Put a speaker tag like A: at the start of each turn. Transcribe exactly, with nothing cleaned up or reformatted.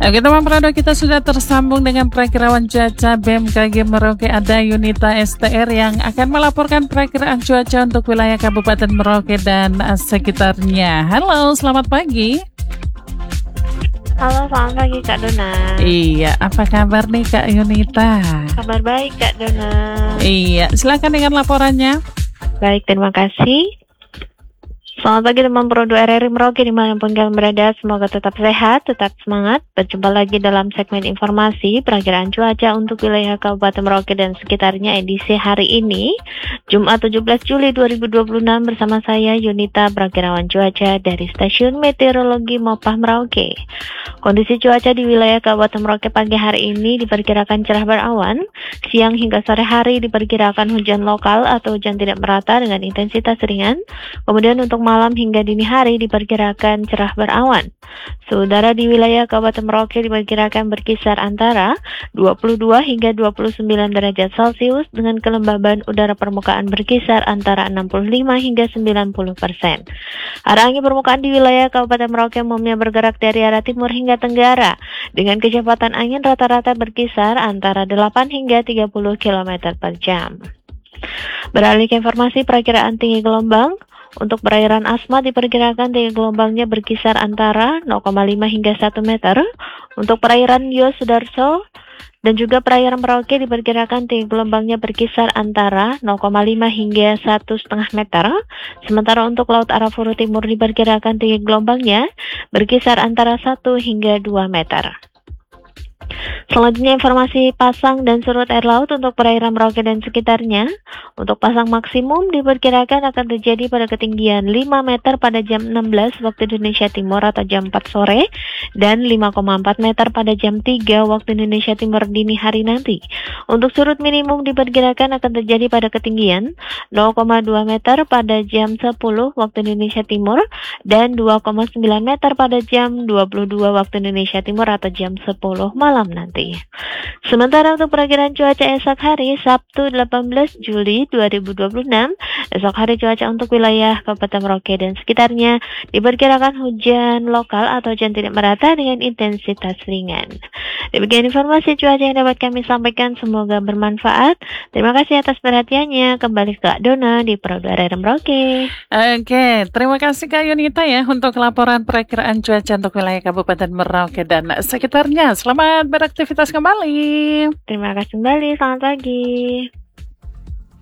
A: Oke teman Prado, kita sudah tersambung dengan perakirawan cuaca B M K G Merauke. Ada Yunita S T R yang akan melaporkan perakiraan cuaca untuk wilayah Kabupaten Merauke dan sekitarnya. Halo, selamat pagi.
B: Halo, selamat pagi Kak Dona.
A: Iya, apa kabar nih Kak Yunita?
B: Kabar baik Kak Dona.
A: Iya, silakan dengan laporannya.
B: Baik, terima kasih. Selamat pagi teman Prodo R R I Merauke dimanapun kalian berada, semoga tetap sehat, tetap semangat. Berjumpa lagi dalam segmen informasi perakiraan cuaca untuk wilayah Kabupaten Merauke dan sekitarnya edisi hari ini, Jumat tujuh belas Juli dua ribu dua puluh enam, bersama saya Yunita, perakirawan cuaca dari Stasiun Meteorologi Mopah Merauke. Kondisi cuaca di wilayah Kabupaten Merauke pagi hari ini diperkirakan cerah berawan, siang hingga sore hari diperkirakan hujan lokal atau hujan tidak merata dengan intensitas ringan, kemudian untuk malam hingga dini hari diperkirakan cerah berawan. Suhu udara di wilayah Kabupaten Merauke diperkirakan berkisar antara dua puluh dua hingga dua puluh sembilan derajat Celcius dengan kelembaban udara permukaan berkisar antara enam puluh lima hingga sembilan puluh persen. Arah angin permukaan di wilayah Kabupaten Merauke umumnya bergerak dari arah timur hingga tenggara dengan kecepatan angin rata-rata berkisar antara delapan hingga tiga puluh kilometer per jam. Beralih ke informasi perakiraan tinggi gelombang. Untuk perairan Asmat diperkirakan tinggi gelombangnya berkisar antara nol koma lima hingga satu meter. Untuk perairan Yosudarso dan juga perairan Merauke diperkirakan tinggi gelombangnya berkisar antara nol koma lima hingga satu koma lima meter. Sementara untuk Laut Arafuru Timur diperkirakan tinggi gelombangnya berkisar antara satu hingga dua meter. Selanjutnya informasi pasang dan surut air laut untuk perairan Merauke dan sekitarnya. Untuk pasang maksimum diperkirakan akan terjadi pada ketinggian lima meter pada jam enam belas waktu Indonesia Timur atau jam empat sore dan lima koma empat meter pada jam tiga waktu Indonesia Timur dini hari nanti. Untuk surut minimum diperkirakan akan terjadi pada ketinggian nol koma dua meter pada jam sepuluh waktu Indonesia Timur dan dua koma sembilan meter pada jam dua puluh dua waktu Indonesia Timur atau jam sepuluh malam nanti. Sementara untuk perakiraan cuaca esok hari Sabtu delapan belas Juli dua ribu dua puluh enam, esok hari cuaca untuk wilayah Kabupaten Merauke dan sekitarnya diperkirakan hujan lokal atau hujan tidak merata dengan intensitas ringan. Demikian informasi cuaca yang dapat kami sampaikan, semoga bermanfaat. Terima kasih atas perhatiannya. Kembali ke Kak Dona di Prodo R R I Merauke.
A: Oke, terima kasih Kak Yunita ya untuk laporan perakiraan cuaca untuk wilayah Kabupaten Merauke dan sekitarnya. Selamat beraktivitas kembali.
B: Terima kasih kembali, selamat pagi.